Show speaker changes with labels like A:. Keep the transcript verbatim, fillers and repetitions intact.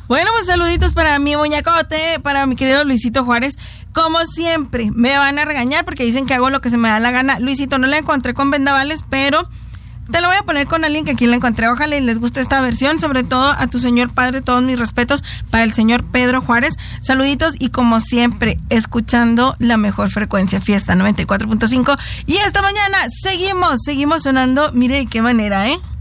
A: Bueno, pues saluditos para mi muñecote, para mi querido Luisito Juárez. Como siempre, me van a regañar porque dicen que hago lo que se me da la gana. Luisito, no la encontré con vendavales, pero te lo voy a poner con alguien que aquí la encontré. Ojalá y les guste esta versión, sobre todo a tu señor padre, todos mis respetos para el señor Pedro Juárez. Saluditos y como siempre, escuchando la mejor frecuencia, Fiesta noventa y cuatro punto cinco. Y esta mañana seguimos, seguimos sonando, mire de qué manera, ¿eh?